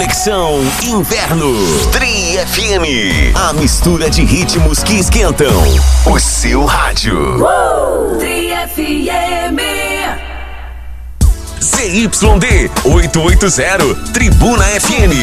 Conexão Inverno. Tri FM. A mistura de ritmos que esquentam o seu rádio. Tri FM. ZYD 880, Tribuna FM.